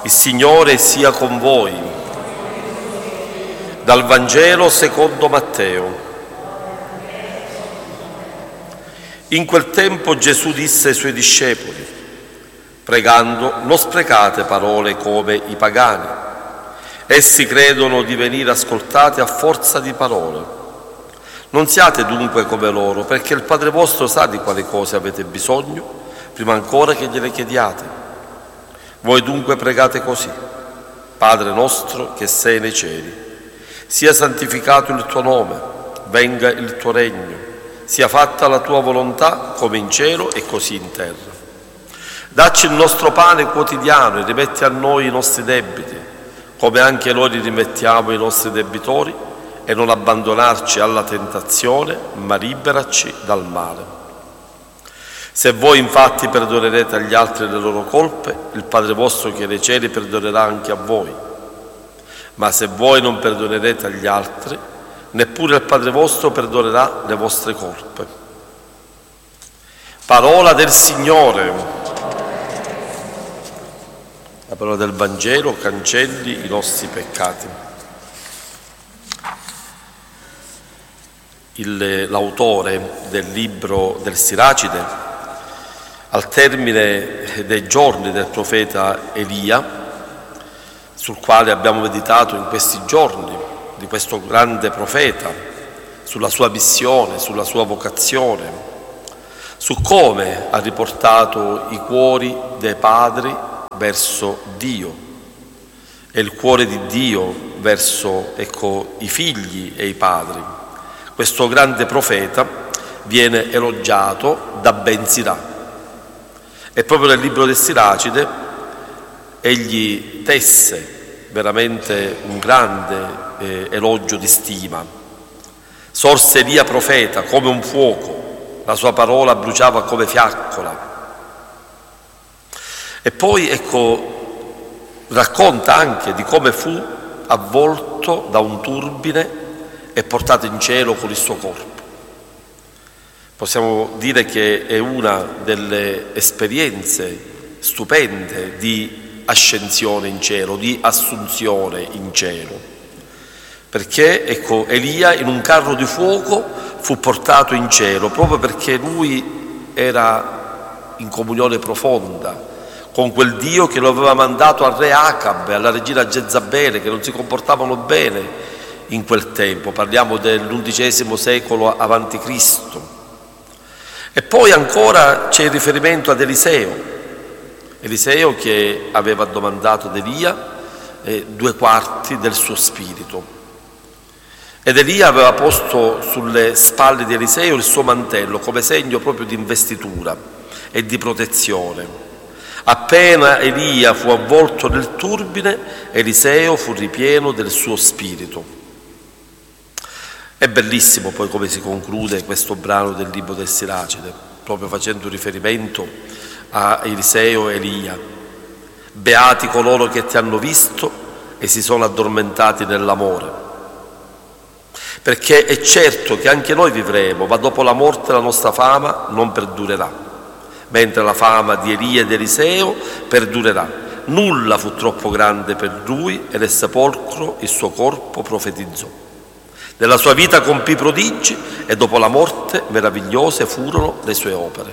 Il Signore sia con voi. Dal Vangelo secondo Matteo. In quel tempo Gesù disse ai suoi discepoli, pregando: non sprecate parole come i pagani. Essi credono di venire ascoltati a forza di parole. Non siate dunque come loro, perché il Padre vostro sa di quali cose avete bisogno, prima ancora che gliele chiediate. Voi dunque pregate così: Padre nostro che sei nei cieli, sia santificato il tuo nome, venga il tuo regno, sia fatta la tua volontà come in cielo e così in terra. Dacci il nostro pane quotidiano e rimetti a noi i nostri debiti, come anche noi li rimettiamo ai nostri debitori, e non abbandonarci alla tentazione, ma liberaci dal male. Se voi infatti perdonerete agli altri le loro colpe, il Padre vostro che è nei cieli perdonerà anche a voi. Ma se voi non perdonerete agli altri, neppure il Padre vostro perdonerà le vostre colpe. Parola del Signore. La parola del Vangelo cancelli i nostri peccati. L'autore del libro del Siracide, al termine dei giorni del profeta Elia, sul quale abbiamo meditato in questi giorni, di questo grande profeta, sulla sua missione, sulla sua vocazione, su come ha riportato i cuori dei padri verso Dio e il cuore di Dio verso, i figli e i padri. Questo grande profeta viene elogiato da Ben Sirà. E proprio nel libro del Siracide egli tesse veramente un grande elogio di stima. Sorse Elia profeta come un fuoco, la sua parola bruciava come fiaccola. E poi racconta anche di come fu avvolto da un turbine e portato in cielo con il suo corpo. Possiamo dire che è una delle esperienze stupende di ascensione in cielo, di assunzione in cielo. Perché, Elia in un carro di fuoco fu portato in cielo, proprio perché lui era in comunione profonda con quel Dio che lo aveva mandato al re Acab e alla regina Jezabele, che non si comportavano bene in quel tempo. Parliamo dell'undicesimo secolo avanti Cristo. E poi ancora c'è il riferimento ad Eliseo che aveva domandato ad Elia 2/4 del suo spirito. Ed Elia aveva posto sulle spalle di Eliseo il suo mantello come segno proprio di investitura e di protezione. Appena Elia fu avvolto nel turbine, Eliseo fu ripieno del suo spirito. È bellissimo poi come si conclude questo brano del libro del Siracide, proprio facendo riferimento a Eliseo e Elia. Beati coloro che ti hanno visto e si sono addormentati nell'amore. Perché è certo che anche noi vivremo, ma dopo la morte la nostra fama non perdurerà, mentre la fama di Elia ed Eliseo perdurerà. Nulla fu troppo grande per lui e nel sepolcro il suo corpo profetizzò. Nella sua vita compì prodigi e dopo la morte meravigliose furono le sue opere.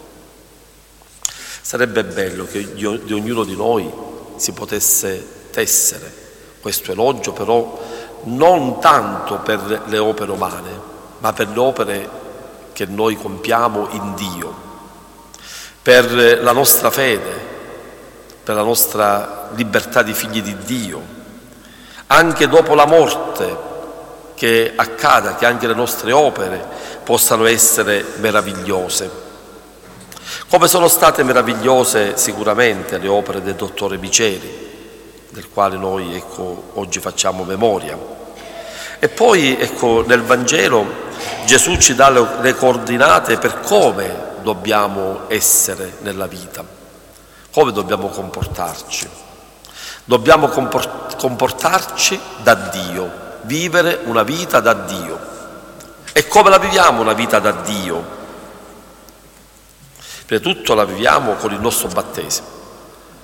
Sarebbe bello che di ognuno di noi si potesse tessere questo elogio, però non tanto per le opere umane, ma per le opere che noi compiamo in Dio, per la nostra fede, per la nostra libertà di figli di Dio, anche dopo la morte, che accada che anche le nostre opere possano essere meravigliose, come sono state meravigliose sicuramente le opere del dottore Miceli, del quale noi oggi facciamo memoria. E poi nel Vangelo Gesù ci dà le coordinate per come dobbiamo essere nella vita, come dobbiamo comportarci. Dobbiamo comportarci da Dio, vivere una vita da Dio. E come la viviamo una vita da Dio? Prima di tutto la viviamo con il nostro battesimo.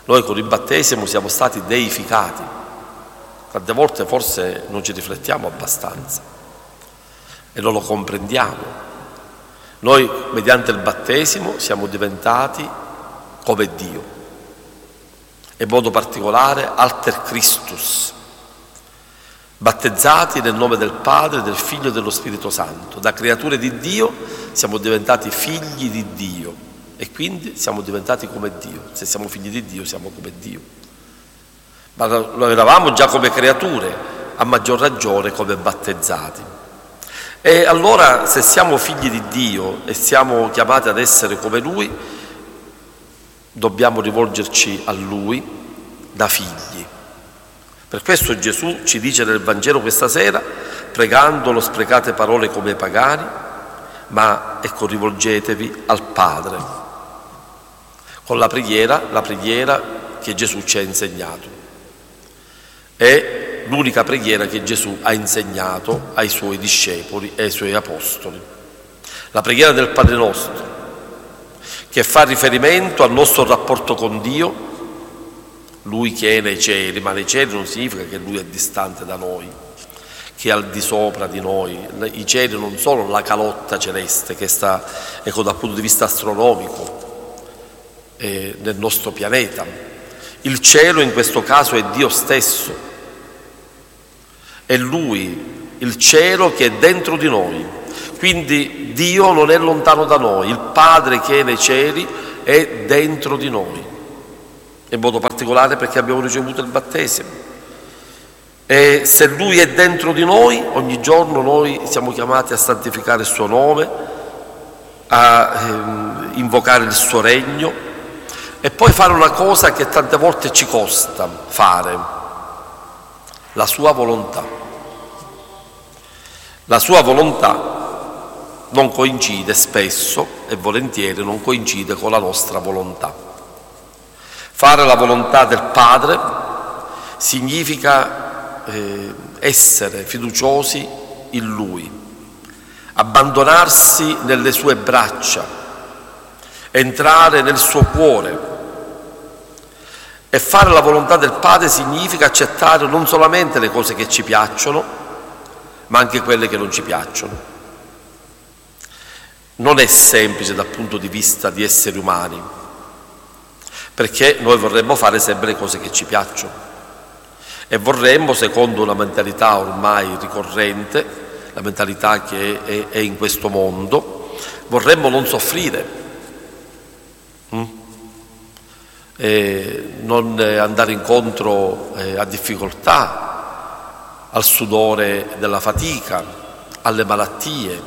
Noi con il battesimo siamo stati deificati. Tante volte forse non ci riflettiamo abbastanza e non lo comprendiamo. Noi mediante il battesimo siamo diventati come Dio, in modo particolare alter Christus, battezzati nel nome del Padre, del Figlio e dello Spirito Santo. Da creature di Dio siamo diventati figli di Dio e quindi siamo diventati come Dio. Se siamo figli di Dio siamo come Dio. Ma lo eravamo già come creature, a maggior ragione come battezzati. E allora, se siamo figli di Dio e siamo chiamati ad essere come Lui, dobbiamo rivolgerci a Lui da figli. Per questo Gesù ci dice nel Vangelo questa sera: pregando non sprecate parole come i pagani, ma rivolgetevi al Padre, con la preghiera che Gesù ci ha insegnato. È l'unica preghiera che Gesù ha insegnato ai Suoi discepoli e ai Suoi apostoli. La preghiera del Padre nostro, che fa riferimento al nostro rapporto con Dio, Lui che è nei cieli, ma nei cieli non significa che Lui è distante da noi, che è al di sopra di noi. I cieli non sono la calotta celeste che sta, dal punto di vista astronomico, nel nostro pianeta. Il cielo in questo caso è Dio stesso, è Lui, il cielo che è dentro di noi. Quindi Dio non è lontano da noi, il Padre che è nei cieli è dentro di noi, in modo particolare perché abbiamo ricevuto il battesimo. E se Lui è dentro di noi, ogni giorno noi siamo chiamati a santificare il Suo nome, a invocare il Suo regno e poi fare una cosa che tante volte ci costa fare: la Sua volontà. La Sua volontà non coincide spesso e volentieri, non coincide con la nostra volontà. Fare la volontà del Padre significa essere fiduciosi in Lui, abbandonarsi nelle Sue braccia, entrare nel Suo cuore. E fare la volontà del Padre significa accettare non solamente le cose che ci piacciono, ma anche quelle che non ci piacciono. Non è semplice dal punto di vista di esseri umani, perché noi vorremmo fare sempre le cose che ci piacciono e vorremmo, secondo una mentalità ormai ricorrente, la mentalità che è in questo mondo, vorremmo non soffrire, non andare incontro a difficoltà, al sudore della fatica, alle malattie.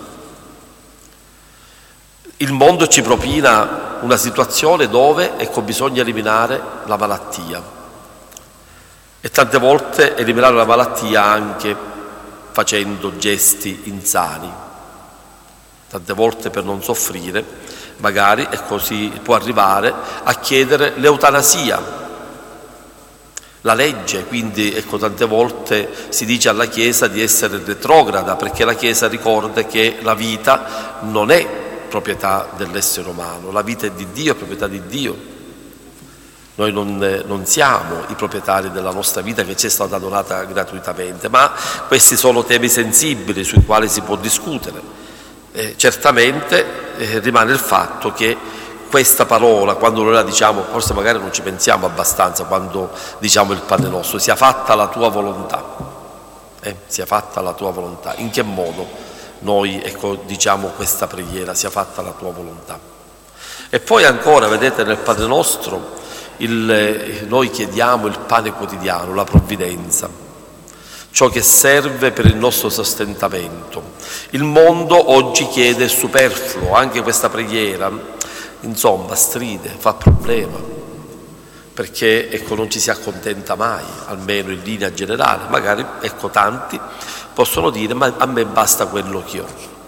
Il mondo ci propina una situazione dove bisogna eliminare la malattia, e tante volte eliminare la malattia anche facendo gesti insani, tante volte per non soffrire magari, e così può arrivare a chiedere l'eutanasia, la legge. Quindi tante volte si dice alla Chiesa di essere retrograda, perché la Chiesa ricorda che la vita non è proprietà dell'essere umano, la vita è di Dio, è proprietà di Dio. Noi non siamo i proprietari della nostra vita che ci è stata donata gratuitamente, ma questi sono temi sensibili sui quali si può discutere. Certamente rimane il fatto che questa parola, quando noi la diciamo, forse magari non ci pensiamo abbastanza quando diciamo il Padre nostro: sia fatta la tua volontà, sia fatta la tua volontà. In che modo noi diciamo questa preghiera: sia fatta la tua volontà? E poi ancora, vedete, nel Padre nostro noi chiediamo il pane quotidiano, la provvidenza, ciò che serve per il nostro sostentamento. Il mondo oggi chiede il superfluo, anche questa preghiera, insomma, stride, fa problema, perché non ci si accontenta mai, almeno in linea generale. Magari tanti possono dire: ma a me basta quello che ho.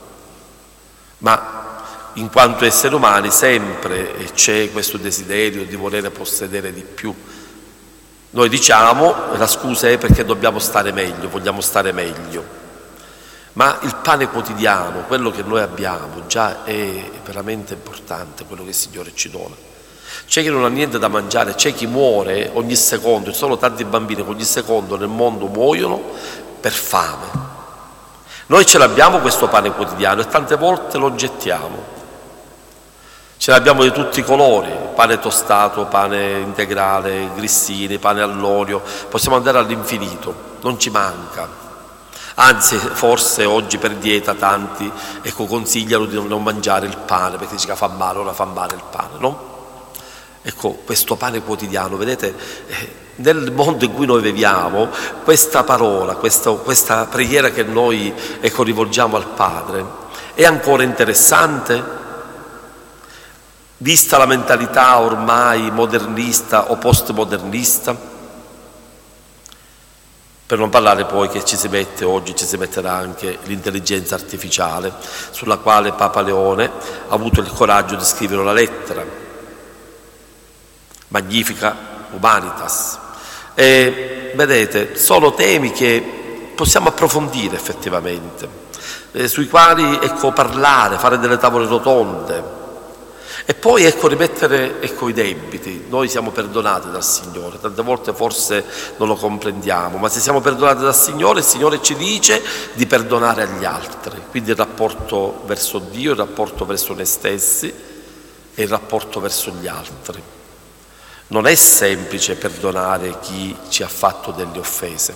Ma in quanto esseri umani sempre c'è questo desiderio di volere possedere di più. Noi diciamo, la scusa è perché dobbiamo stare meglio, vogliamo stare meglio. Ma il pane quotidiano, quello che noi abbiamo, già è veramente importante, quello che il Signore ci dona. c'è chi non ha niente da mangiare, c'è chi muore ogni secondo, ci sono tanti bambini che ogni secondo nel mondo muoiono per fame. Noi ce l'abbiamo questo pane quotidiano e tante volte lo gettiamo. Ce l'abbiamo di tutti i colori, pane tostato, pane integrale, grissini, pane all'olio, possiamo andare all'infinito, non ci manca. Anzi, forse oggi per dieta tanti consigliano di non mangiare il pane, perché dice che fa male, ora fa male il pane, no? Ecco, questo pane quotidiano, vedete, nel mondo in cui noi viviamo, questa parola, questa preghiera che noi rivolgiamo al Padre, è ancora interessante? Vista la mentalità ormai modernista o postmodernista, per non parlare poi che oggi ci si metterà anche l'intelligenza artificiale, sulla quale Papa Leone ha avuto il coraggio di scrivere una lettera, Magnificat Humanitas. E vedete, sono temi che possiamo approfondire effettivamente, sui quali parlare, fare delle tavole rotonde. E poi rimettere i debiti. Noi siamo perdonati dal Signore, tante volte forse non lo comprendiamo, ma se siamo perdonati dal Signore, il Signore ci dice di perdonare agli altri. Quindi il rapporto verso Dio, il rapporto verso noi stessi e il rapporto verso gli altri. Non è semplice perdonare chi ci ha fatto delle offese,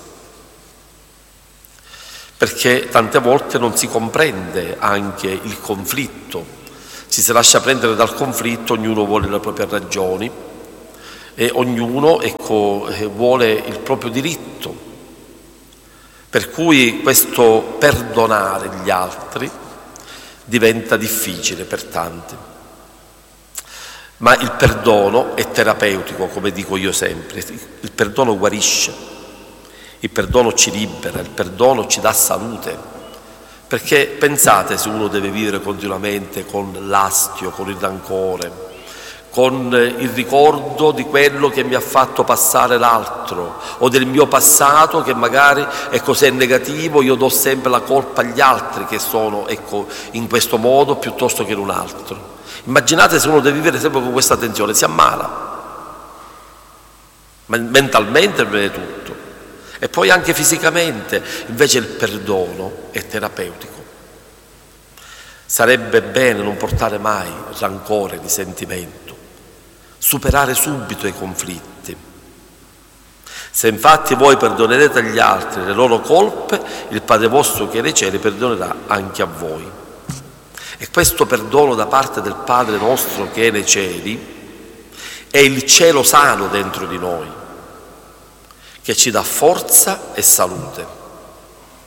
perché tante volte non si comprende anche il conflitto. Ci si lascia prendere dal conflitto, ognuno vuole le proprie ragioni e ognuno vuole il proprio diritto. Per cui questo perdonare gli altri diventa difficile per tanti. Ma il perdono è terapeutico, come dico io sempre. Il perdono guarisce, il perdono ci libera, il perdono ci dà salute. Perché pensate se uno deve vivere continuamente con l'astio, con il rancore, con il ricordo di quello che mi ha fatto passare l'altro o del mio passato che magari se è negativo, io do sempre la colpa agli altri che sono in questo modo piuttosto che in un altro. Immaginate se uno deve vivere sempre con questa tensione, si ammala, mentalmente prima di tutto. E poi anche fisicamente, invece il perdono è terapeutico. Sarebbe bene non portare mai rancore, risentimento, superare subito i conflitti. Se infatti voi perdonerete agli altri le loro colpe, il Padre vostro che è nei cieli perdonerà anche a voi. E questo perdono da parte del Padre nostro che è nei cieli è il cielo sano dentro di noi, che ci dà forza e salute.